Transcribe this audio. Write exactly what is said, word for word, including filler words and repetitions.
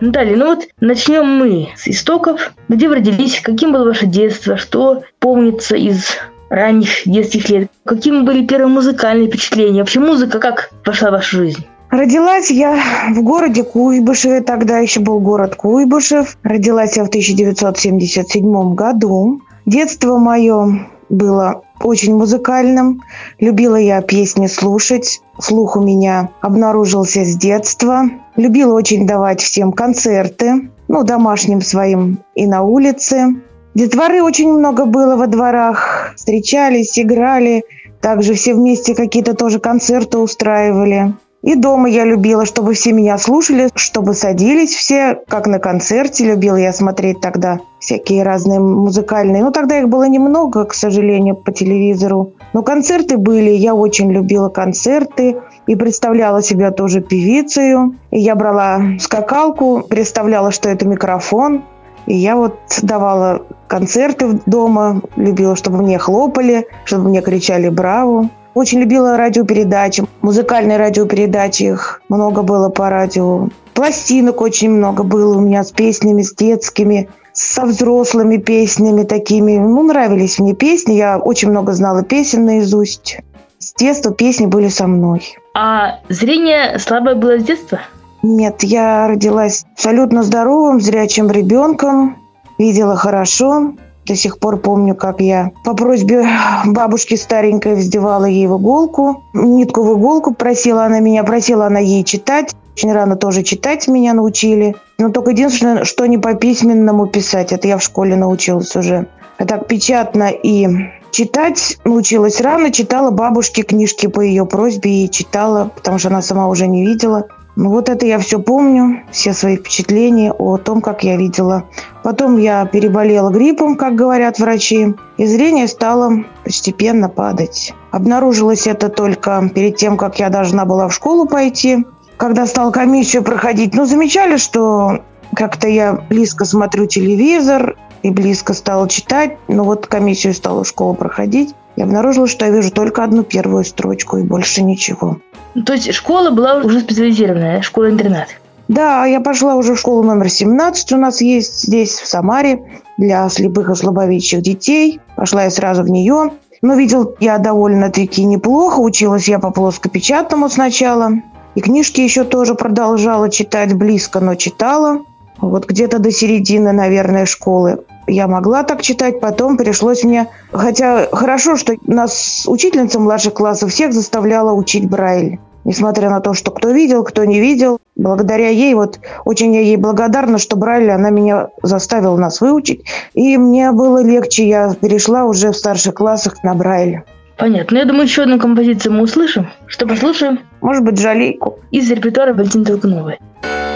Наталья, ну вот начнем мы с истоков. Где вы родились? Каким было ваше детство? Что помнится из ранних детских лет? Какими были первые музыкальные впечатления? Вообще музыка как вошла в вашу жизнь? Родилась я в городе Куйбышеве, тогда еще был город Куйбышев. Родилась я в тысяча девятьсот семьдесят седьмом году. Детство мое было очень музыкальным. Любила я песни слушать. Слух у меня обнаружился с детства. Любила очень давать всем концерты, ну, домашним своим и на улице. Детворы очень много было во дворах. Встречались, играли. Также все вместе какие-то тоже концерты устраивали. И дома я любила, чтобы все меня слушали, чтобы садились все, как на концерте. Любила я смотреть тогда всякие разные музыкальные. Ну, тогда их было немного, к сожалению, по телевизору. Но концерты были, я очень любила концерты. И представляла себя тоже певицей. И я брала скакалку, представляла, что это микрофон. И я вот давала концерты дома. Любила, чтобы мне хлопали, чтобы мне кричали «Браво!». Очень любила радиопередачи, музыкальные радиопередачи, их много было по радио. Пластинок очень много было у меня с песнями, с детскими, со взрослыми песнями такими. Ну, нравились мне песни, я очень много знала песен наизусть. С детства песни были со мной. А зрение слабое было с детства? Нет, я родилась абсолютно здоровым, зрячим ребенком, видела хорошо. До сих пор помню, как я по просьбе бабушки старенькой вздевала ей в иголку. Нитку в иголку просила она меня, просила она ей читать. Очень рано тоже читать меня научили. Но только единственное, что не по письменному писать. Это я в школе научилась уже. А так печатно и читать научилась рано. Читала бабушке книжки по ее просьбе и читала, потому что она сама уже не видела. Ну вот это я все помню, все свои впечатления о том, как я видела. Потом я переболела гриппом, как говорят врачи, и зрение стало постепенно падать. Обнаружилось это только перед тем, как я должна была в школу пойти. Когда стала комиссию проходить, ну, замечали, что как-то я близко смотрю телевизор и близко стала читать. Ну вот комиссию стала в школу проходить. Я обнаружила, что я вижу только одну первую строчку и больше ничего. То есть школа была уже специализированная, школа-интернат? Да, я пошла уже в школу номер семнадцать, у нас есть здесь, в Самаре, для слепых и слабовидящих детей. Пошла я сразу в нее. Но видел я довольно-таки неплохо, училась я по плоскопечатному сначала. И книжки еще тоже продолжала читать близко, но читала. Вот где-то до середины, наверное, школы я могла так читать, потом пришлось мне... Хотя хорошо, что нас учительница младших классов всех заставляла учить Брайль. Несмотря на то, что кто видел, кто не видел. Благодаря ей, вот очень я ей благодарна, что Брайль, она меня заставила нас выучить. И мне было легче, я перешла уже в старших классах на Брайль. Понятно. Я думаю, еще одну композицию мы услышим. Что послушаем? Может быть, «Жалейку». Из репертуара Валентины Толкуновой.